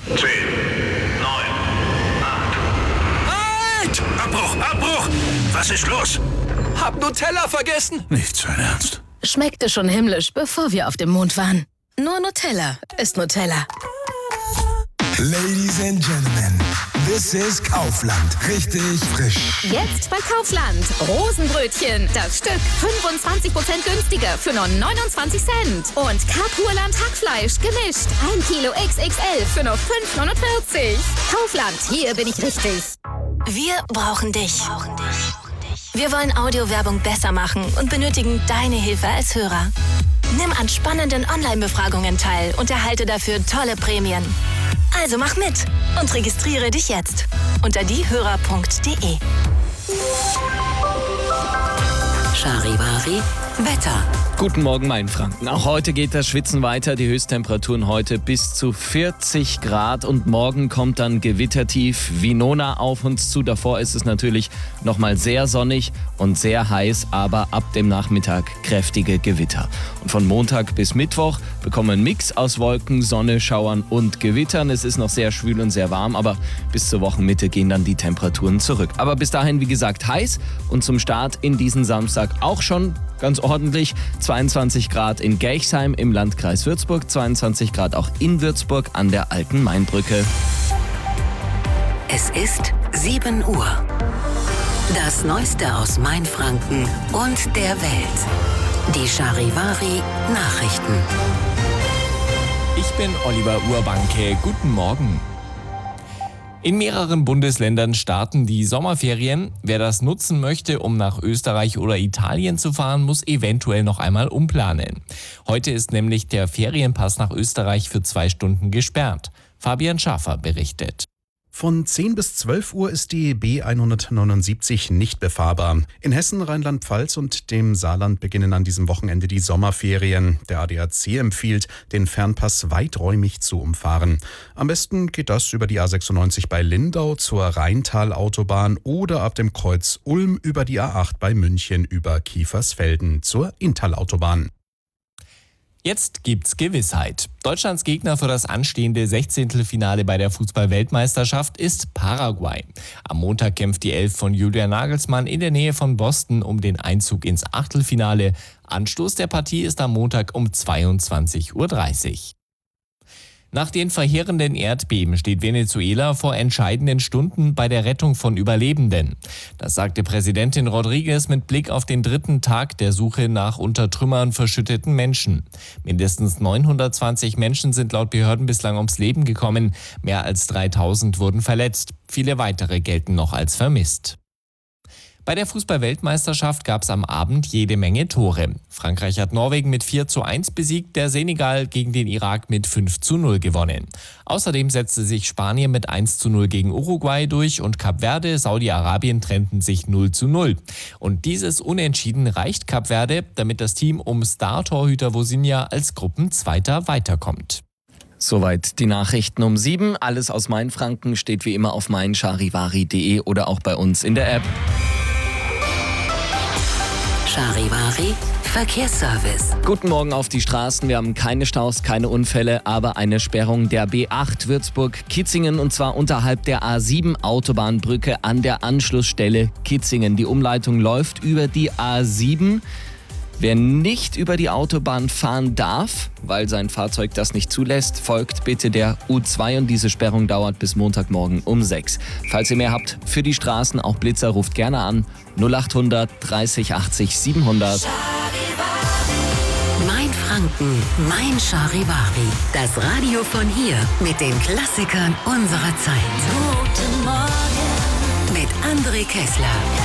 10, 9, 8. Halt! Abbruch! Was ist los? Hab Nutella vergessen. Nicht sein Ernst. Schmeckte schon himmlisch, bevor wir auf dem Mond waren. Nur Nutella ist Nutella. Ladies and Gentlemen, this is Kaufland. Richtig frisch. Jetzt bei Kaufland. Rosenbrötchen. Das Stück 25% günstiger für nur 29 Cent. Und Kapurland Hackfleisch gemischt. 1 Kilo XXL für nur 5,49. Kaufland, hier bin ich richtig. Wir brauchen dich. Wir wollen Audiowerbung besser machen und benötigen deine Hilfe als Hörer. Nimm an spannenden Online-Befragungen teil und erhalte dafür tolle Prämien. Also mach mit und registriere dich jetzt unter diehörer.de. Charivari Wetter. Guten Morgen, Mainfranken. Auch heute geht das Schwitzen weiter. Die Höchsttemperaturen heute bis zu 40 Grad und morgen kommt dann gewittertief Winona auf uns zu. Davor ist es natürlich nochmal sehr sonnig und sehr heiß, aber ab dem Nachmittag kräftige Gewitter. Und von Montag bis Mittwoch bekommen wir einen Mix aus Wolken, Sonne, Schauern und Gewittern. Es ist noch sehr schwül und sehr warm, aber bis zur Wochenmitte gehen dann die Temperaturen zurück. Aber bis dahin, wie gesagt, heiß und zum Start in diesen Samstag auch schon ganz ordentlich. 22 Grad in Gerchsheim im Landkreis Würzburg, 22 Grad auch in Würzburg an der Alten Mainbrücke. Es ist 7 Uhr. Das Neueste aus Mainfranken und der Welt. Die Charivari Nachrichten. Ich bin Oliver Urbanke. Guten Morgen. In mehreren Bundesländern starten die Sommerferien. Wer das nutzen möchte, um nach Österreich oder Italien zu fahren, muss eventuell noch einmal umplanen. Heute ist nämlich der Ferienpass nach Österreich für 2 Stunden gesperrt. Fabian Schafer berichtet. Von 10 bis 12 Uhr ist die B179 nicht befahrbar. In Hessen, Rheinland-Pfalz und dem Saarland beginnen an diesem Wochenende die Sommerferien. Der ADAC empfiehlt, den Fernpass weiträumig zu umfahren. Am besten geht das über die A96 bei Lindau zur Rheintalautobahn oder ab dem Kreuz Ulm über die A8 bei München über Kiefersfelden zur Inntalautobahn. Jetzt gibt's Gewissheit. Deutschlands Gegner für das anstehende 16. Finale bei der Fußball-Weltmeisterschaft ist Paraguay. Am Montag kämpft die Elf von Julian Nagelsmann in der Nähe von Boston um den Einzug ins Achtelfinale. Anstoß der Partie ist am Montag um 22:30 Uhr. Nach den verheerenden Erdbeben steht Venezuela vor entscheidenden Stunden bei der Rettung von Überlebenden. Das sagte Präsidentin Rodriguez mit Blick auf den 3. Tag der Suche nach unter Trümmern verschütteten Menschen. Mindestens 920 Menschen sind laut Behörden bislang ums Leben gekommen. Mehr als 3000 wurden verletzt. Viele weitere gelten noch als vermisst. Bei der Fußball-Weltmeisterschaft gab es am Abend jede Menge Tore. Frankreich hat Norwegen mit 4:1 besiegt, der Senegal gegen den Irak mit 5:0 gewonnen. Außerdem setzte sich Spanien mit 1:0 gegen Uruguay durch und Kap Verde, Saudi-Arabien trennten sich 0:0. Und dieses Unentschieden reicht Kap Verde, damit das Team um Star-Torhüter Vosinha als Gruppenzweiter weiterkommt. Soweit die Nachrichten um 7. Alles aus Mainfranken steht wie immer auf meincharivari.de oder auch bei uns in der App. Charivari Verkehrsservice. Guten Morgen auf die Straßen. Wir haben keine Staus, keine Unfälle, aber eine Sperrung der B8 Würzburg-Kitzingen und zwar unterhalb der A7 Autobahnbrücke an der Anschlussstelle Kitzingen. Die Umleitung läuft über die A7. Wer nicht über die Autobahn fahren darf, weil sein Fahrzeug das nicht zulässt, folgt bitte der U2 und diese Sperrung dauert bis Montagmorgen um 6. Falls ihr mehr habt für die Straßen, auch Blitzer, ruft gerne an 0800 30 80 700. Mainfranken, mein Charivari. Das Radio von hier mit den Klassikern unserer Zeit. Guten Morgen mit André Kessler.